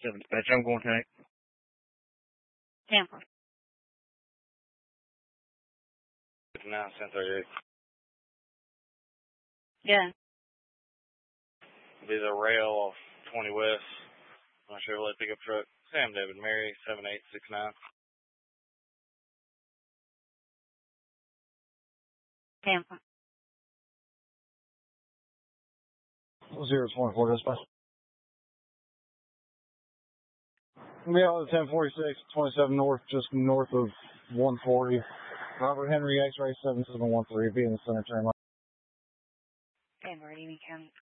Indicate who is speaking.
Speaker 1: 7 dispatch, I'm going to
Speaker 2: Tampa.
Speaker 3: 1038.
Speaker 2: Yeah.
Speaker 3: Be the rail off 20 West. My Chevrolet pickup truck. Sam David Mary, 7869.
Speaker 2: Tampa.
Speaker 4: 024 dispatch. Yeah, 1046, 27 north, just north of 140. Robert Henry X-ray 7713, be in the center turn line.
Speaker 2: Denver, Union County.